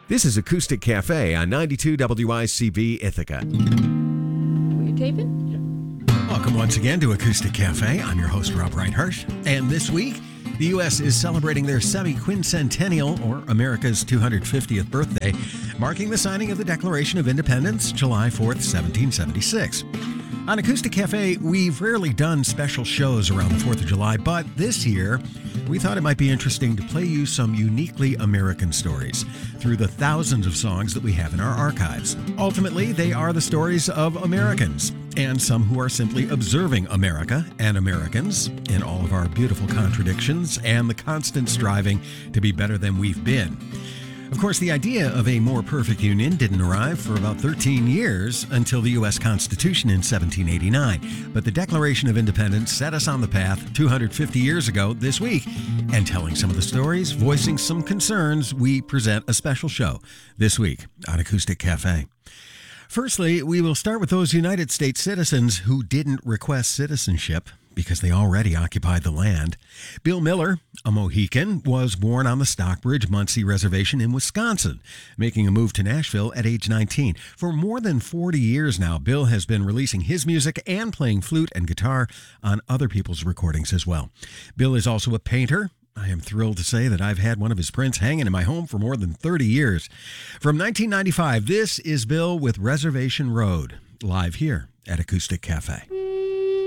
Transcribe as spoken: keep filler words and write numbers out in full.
This is Acoustic Cafe on ninety-two W I C V Ithaca. Were you taping? Welcome once again to Acoustic Cafe. I'm your host, Rob Reinhardt. And this week, the U S is celebrating their semi-quincentennial, or America's two hundred fiftieth birthday, marking the signing of the Declaration of Independence, July fourth, seventeen seventy-six. On Acoustic Cafe, we've rarely done special shows around the fourth of July, but this year, we thought it might be interesting to play you some uniquely American stories through the thousands of songs that we have in our archives. Ultimately, they are the stories of Americans, and some who are simply observing America and Americans in all of our beautiful contradictions and the constant striving to be better than we've been. Of course, the idea of a more perfect union didn't arrive for about thirteen years until the U S Constitution in seventeen eighty-nine. But the Declaration of Independence set us on the path two hundred fifty years ago this week. And telling some of the stories, voicing some concerns, we present a special show this week on Acoustic Cafe. Firstly, we will start with those United States citizens who didn't request citizenship because they already occupied the land. Bill Miller, a Mohican, was born on the Stockbridge-Muncie Reservation in Wisconsin, making a move to Nashville at age nineteen. For more than forty years now, Bill has been releasing his music and playing flute and guitar on other people's recordings as well. Bill is also a painter. I am thrilled to say that I've had one of his prints hanging in my home for more than thirty years. From nineteen ninety-five, this is Bill with Reservation Road, live here at Acoustic Cafe.